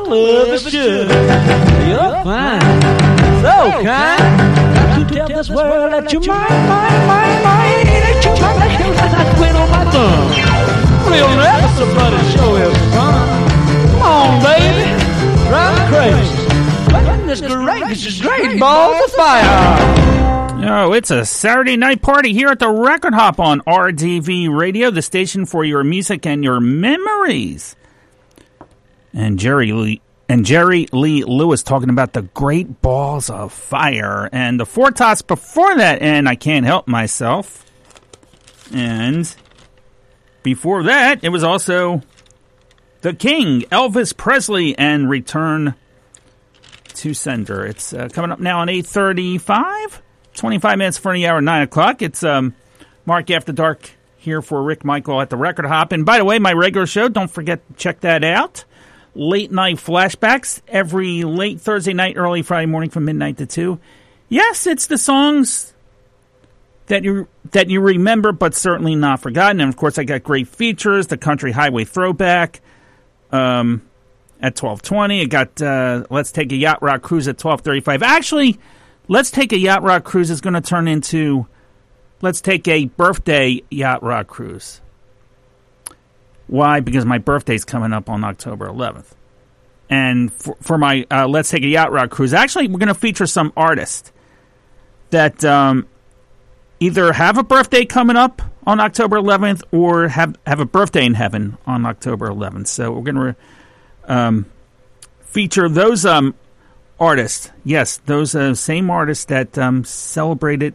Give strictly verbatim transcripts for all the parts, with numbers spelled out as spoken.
love is sure. You're fine, so kind. Got to tell this world that you're mine, mine, mine, mine. That you're mine, like hell as I quit on my thumb. We'll never somebody show his fun. Come on, baby, drive me crazy. Goodness gracious, this is great balls of fire. Oh, it's a Saturday night party here at the Record Hop on R D V Radio, the station for your music and your memories. And Jerry Lee and Jerry Lee Lewis talking about the Great Balls of Fire, and the four tops before that, and I Can't Help Myself. And before that, it was also The King, Elvis Presley, and Return to Sender. It's uh, coming up now on eight thirty-five. twenty-five minutes for the hour, nine o'clock. It's um, Mark After Dark here for Rick Michael at the Record Hop. And by the way, my regular show, don't forget to check that out. Late Night Flashbacks every late Thursday night, early Friday morning from midnight to two. Yes, it's the songs that you that you remember, but certainly not forgotten. And, of course, I got great features, the Country Highway Throwback um, at twelve twenty. I got uh, Let's Take a Yacht Rock Cruise at twelve thirty-five. Actually, Let's Take a Yacht Rock Cruise is going to turn into Let's Take a Birthday Yacht Rock Cruise. Why? Because my birthday's coming up on October eleventh. And for, for my uh, Let's Take a Yacht Rock Cruise, actually, we're going to feature some artists that um, either have a birthday coming up on October eleventh or have, have a birthday in heaven on October eleventh. So we're going to um, feature those um, artists. Yes, those uh, same artists that um, celebrated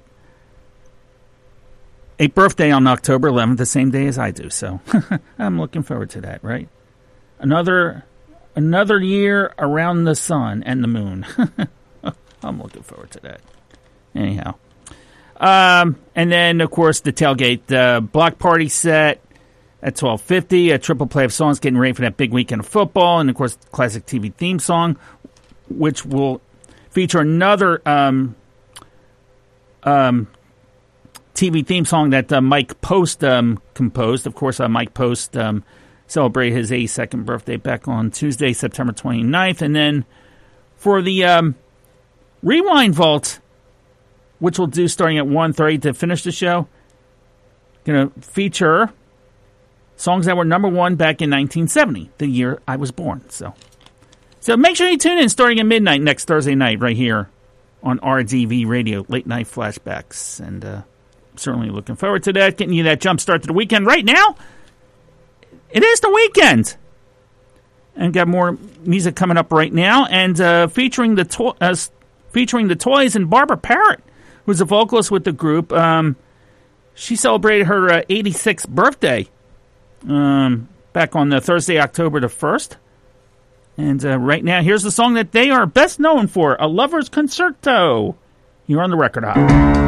a birthday on October eleventh, the same day as I do. So I'm looking forward to that, right? Another another year around the sun and the moon. I'm looking forward to that. Anyhow. Um, and then, of course, the Tailgate uh, Block Party set at twelve fifty. A triple play of songs getting ready for that big weekend of football. And, of course, the classic T V theme song, which will feature another um, um, T V theme song that uh, Mike Post um, composed. Of course, uh, Mike Post um, celebrated his eighty-second birthday back on Tuesday, September twenty-ninth. And then for the um, Rewind Vault, which we'll do starting at one thirty to finish the show, going to feature songs that were number one back in nineteen seventy, the year I was born. So, so make sure you tune in starting at midnight next Thursday night right here on R D V Radio, Late Night Flashbacks. And uh, certainly looking forward to that, getting you that jump start to the weekend. Right now, it is the weekend. And got more music coming up right now. And uh, featuring the to- uh, featuring the Toys and Barbara Parrott, who's a vocalist with the group. Um, she celebrated her uh, eighty-sixth birthday um, back on the Thursday, October the first. And uh, right now, here's the song that they are best known for, A Lover's Concerto. You're on the Record Hop.